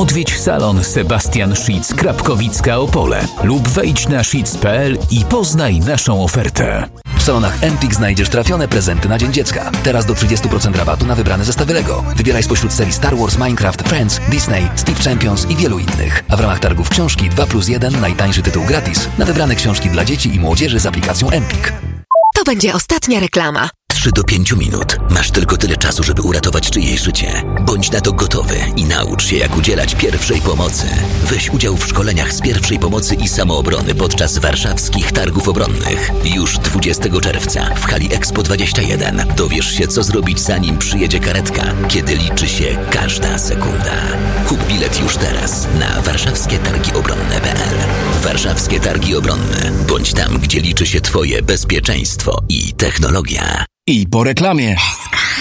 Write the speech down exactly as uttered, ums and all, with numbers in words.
Odwiedź salon Sebastian Szitz Krapkowicka Opole lub wejdź na szitz kropka p l i poznaj naszą ofertę. W salonach Empik znajdziesz trafione prezenty na Dzień Dziecka. Teraz do trzydzieści procent rabatu na wybrane zestawy Lego. Wybieraj spośród serii Star Wars, Minecraft, Friends, Disney, Steve Champions i wielu innych. A w ramach targów książki dwa plus jeden najtańszy tytuł gratis na wybrane książki dla dzieci i młodzieży z aplikacją Empik. To będzie ostatnia reklama. trzy do pięciu minut. Masz tylko tyle czasu, żeby uratować czyjeś życie. Bądź na to gotowy i naucz się, jak udzielać pierwszej pomocy. Weź udział w szkoleniach z pierwszej pomocy i samoobrony podczas warszawskich targów obronnych. Już dwudziestego czerwca w hali Expo dwadzieścia jeden dowiesz się, co zrobić, zanim przyjedzie karetka, kiedy liczy się każda sekunda. Kup bilet już teraz na warszawskie targi obronne kropka p l. Warszawskie Targi Obronne. Bądź tam, gdzie liczy się Twoje bezpieczeństwo i technologia. I po reklamie.